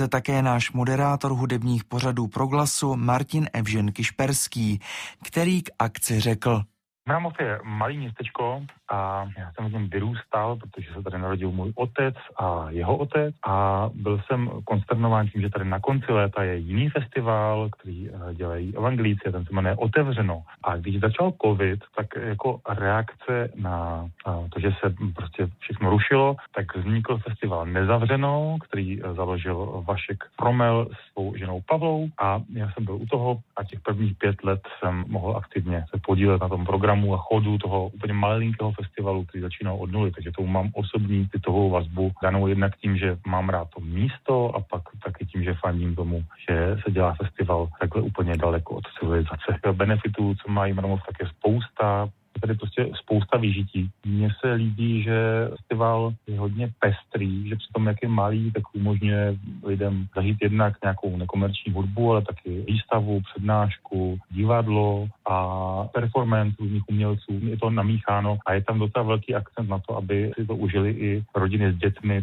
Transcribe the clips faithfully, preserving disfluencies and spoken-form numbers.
Praze také náš moderátor hudebních pořadů Proglasu Martin Evžen Kišperský, který k akci řekl. Mramov je malý městečko a já jsem v něm vyrůstal, protože se tady narodil můj otec a jeho otec a byl jsem konsternován tím, že tady na konci léta je jiný festival, který dělají evangelíci a ten se jmenuje Otevřeno. A když začal covid, tak jako reakce na to, že se prostě všechno rušilo, tak vznikl festival Nezavřeno, který založil Vašek Promel s svou ženou Pavlou a já jsem byl u toho a těch prvních pět let jsem mohl aktivně se podílet na tom programu a chodu toho úplně malinkého festivalu, který začínal od nuly, takže tomu mám osobní citovou vazbu, danou jednak tím, že mám rád to místo a pak taky tím, že fandím tomu, že se dělá festival takhle úplně daleko od civilizace. Benefitů, co mají Mramov, tak je spousta. Je tady prostě spousta vyžití. Mně se líbí, že festival je hodně pestrý, že přitom jak je malý, tak umožňuje lidem zažít jednak nějakou nekomerční hudbu, ale taky výstavu, přednášku, divadlo a performance různých umělců. Je to namícháno a je tam docela velký akcent na to, aby si to užili i rodiny s dětmi.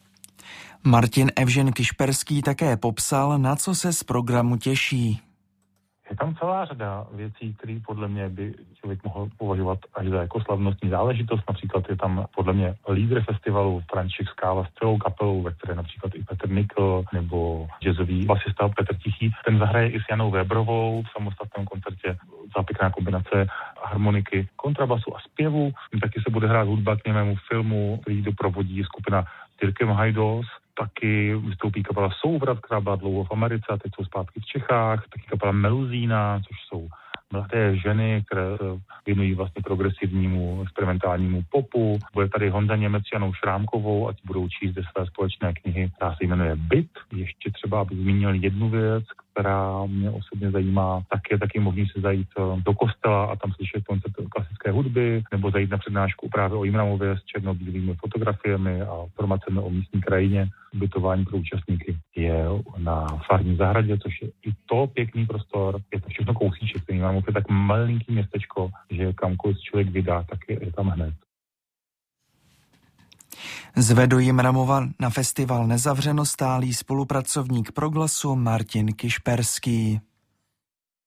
Martin Evžen Kišperský také popsal, na co se z programu těší. Je tam celá řada věcí, které podle mě by člověk mohl považovat až za jako slavnostní záležitost. Například je tam podle mě lídr festivalu František Skála s celou kapelou, ve které například i Petr Nikl nebo jazzový basista Petr Tichý. Ten zahraje i s Janou Vébrovou v samostatném koncertě. Zápěkná kombinace harmoniky, kontrabasu a zpěvu. Taky se bude hrát hudba k němému filmu, který doprovodí skupina Dirkem Hajdos. Taky vystoupí kapela Souvrat, která byla dlouho v Americe a teď jsou zpátky v Čechách. Taky kapela Meluzína, což jsou mladé ženy, které se věnují vlastně progresivnímu, experimentálnímu popu. Bude tady Honza Němec s Janou Šrámkovou a ti budou číst ze své společné knihy, která se jmenuje Byt. Ještě třeba, abych zmínil jednu věc, která mě osobně zajímá, tak je taky možný se zajít do kostela a tam slyšet koncert klasické hudby, nebo zajít na přednášku právě o Jimramově s černobílými fotografiemi a informacemi o místní krajině. Ubytování pro účastníky je na farní zahradě, což je i to pěkný prostor. Je to všechno kousíček, který Jimramov je tak malinký městečko, že kamkoliv člověk vydá, tak je, je tam hned. Zvedl Jimramova na festival Nezavřeno stálý spolupracovník Proglasu Martin Kišperský.